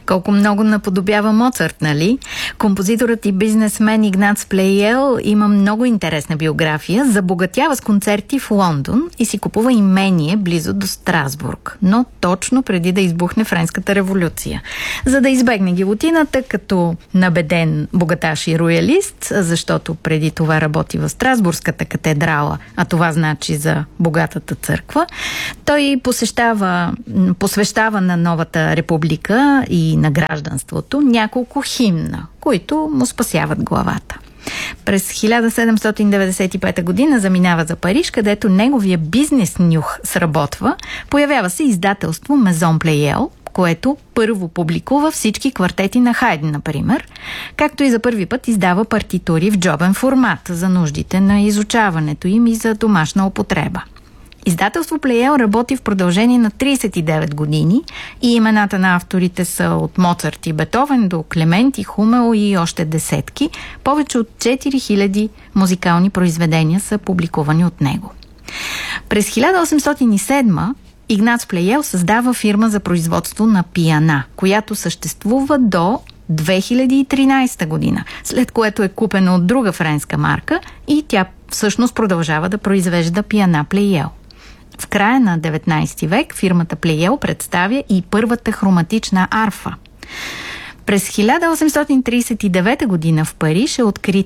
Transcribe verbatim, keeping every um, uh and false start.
Колко много наподобява Моцарт, нали? Композиторът и бизнесмен Игнац Плейел има много интересна биография. Забогатява с концерти в Лондон и си купува имение близо до Страсбург, но точно преди да избухне Френската революция. За да избегне гилотината като набеден богаташ и роялист, защото преди това работи в Страсбургската катедрала, а това значи за богатата църква, той посещава, посвещава на новата република и на гражданството няколко химна, които му спасяват главата. През хиляда седемстотин деветдесет и пета година заминава за Париж, където неговия бизнес нюх сработва. Появява се издателство Мезон Плейел, което първо публикува всички квартети на Хайден, например, както и за първи път издава партитури в джобен формат за нуждите на изучаването им и за домашна употреба. Издателство Плейел работи в продължение на тридесет и девет години и имената на авторите са от Моцарт и Бетовен до Клемент и Хумел и още десетки. Повече от четири хиляди музикални произведения са публикувани от него. През хиляда осемстотин и седма Игнац Плейел създава фирма за производство на пиана, която съществува до две хиляди и тринадесета година, след което е купена от друга френска марка и тя всъщност продължава да произвежда пиана Плейел. В края на деветнадесети век фирмата Плейел представя и първата хроматична арфа. През хиляда осемстотин тридесет и девета година в Париж е открит